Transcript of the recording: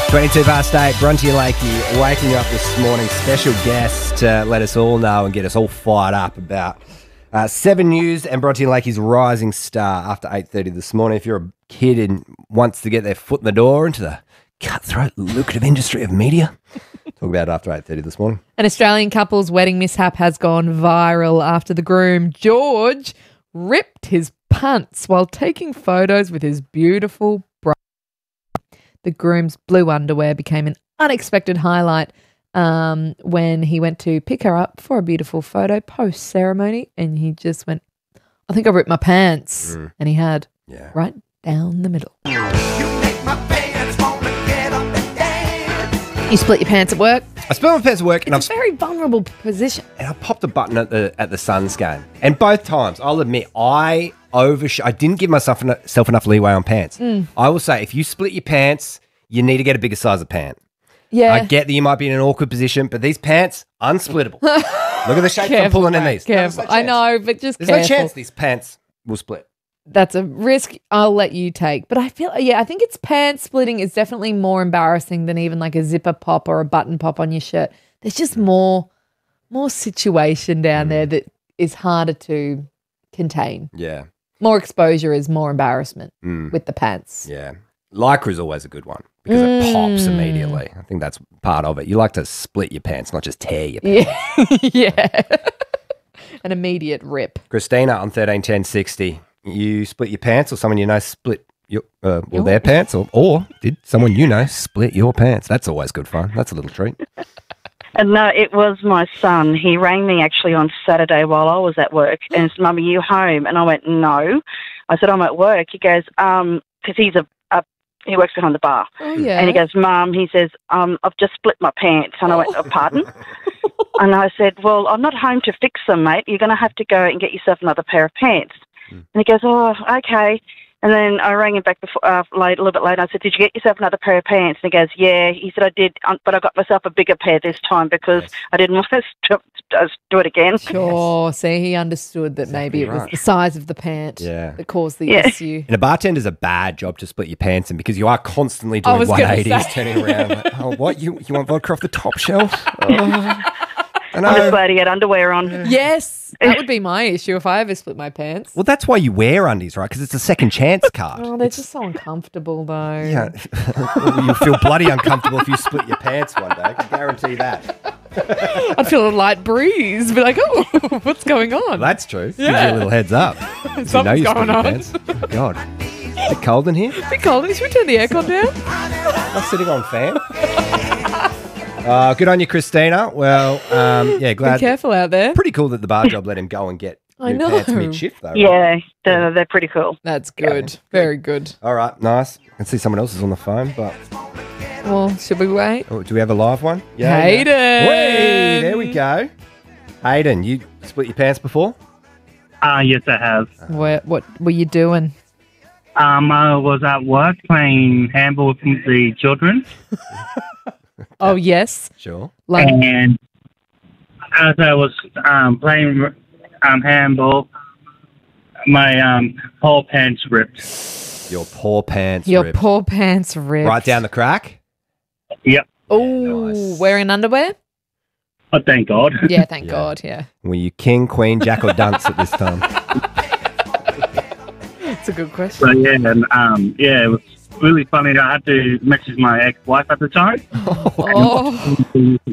22 past 8, Bronte and Lakey waking you up this morning. Special guest to let us all know and get us all fired up about 7 News and Bronte and Lakey's rising star after 8:30 this morning. If you're a kid and wants to get their foot in the door into the cutthroat, lucrative industry of media, talk about it after 8:30 this morning. An Australian couple's wedding mishap has gone viral after the groom, George, ripped his pants while taking photos with his beautiful bride. The groom's blue underwear became an unexpected highlight when he went to pick her up for a beautiful photo post-ceremony, and he just went, I think I ripped my pants. And he had right down the middle. You split your pants at work? I split my pants at work, It's a very vulnerable position. and I popped a button at the Suns game. And both times, I'll admit, I didn't give myself enough leeway on pants. I will say, if you split your pants, you need to get a bigger size of pant. Yeah. I get that you might be in an awkward position, but these pants, unsplittable. Look at the shape I'm pulling in these. Careful. No, I know, but just There's careful. no chance these pants will split. That's a risk I'll let you take. But I think it's pants splitting is definitely more embarrassing than even like a zipper pop or a button pop on your shirt. There's just more situation down there that is harder to contain. Yeah. More exposure is more embarrassment with the pants. Yeah. Lycra is always a good one because it pops immediately. I think that's part of it. You like to split your pants, not just tear your pants. Yeah. An immediate rip. Christina on 131060. You split your pants, or someone you know split their pants, or did someone you know split your pants? That's always good fun. That's a little treat. No, it was my son. He rang me actually on Saturday while I was at work and said, Mum, are you home? And I went, no. I said, I'm at work. He goes, because he works behind the bar. Oh, yeah. And he goes, Mum, he says, I've just split my pants. And I went, oh, pardon? And I said, well, I'm not home to fix them, mate. You're going to have to go and get yourself another pair of pants. And he goes, oh, okay. And then I rang him back a little bit later. I said, did you get yourself another pair of pants? And he goes, yeah. He said, I did, but I got myself a bigger pair this time because I didn't want to do it again. Sure. See, he understood that maybe it was the size of the pant that caused the issue. And a bartender's a bad job to split your pants in because you are constantly doing 180s, turning around. Like, oh, what? You want vodka off the top shelf? I'm just glad he had underwear on. Yes, that would be my issue if I ever split my pants. Well, that's why you wear undies, right? Because it's a second chance card. Oh, they're just so uncomfortable, though. Yeah. You'll feel bloody uncomfortable if you split your pants one day. I can guarantee that. I'd feel a light breeze, be like, oh, what's going on? Well, that's true. Gives you a little heads up. Something's going on. Pants. Oh, God. Is it cold in here? It's a bit cold. Should we turn the aircon down? Am I sitting on fan? Good on you, Christina. Well, glad. Be careful out there. Pretty cool that the bar job let him go and get new pants mid-shift, though. Right? Yeah, they're pretty cool. That's good. Very good. All right, nice. I can see someone else is on the phone, but... Well, should we wait? Oh, do we have a live one? Yeah, Hayden! Wait, there we go. Hayden, you split your pants before? Yes, I have. What were you doing? I was at work playing handball with the children. Oh, yes. Sure. And as I was playing handball, my whole pants ripped. Your poor pants Your ripped. poor pants ripped. Right down the crack? Yep. Oh, Nice. wearing underwear? Oh, thank God. Yeah, thank Yeah. God, yeah. Were you king, queen, jack or dunce at this time? That's a good question. So, yeah, and it was really funny. I had to message my ex-wife at the time. Oh.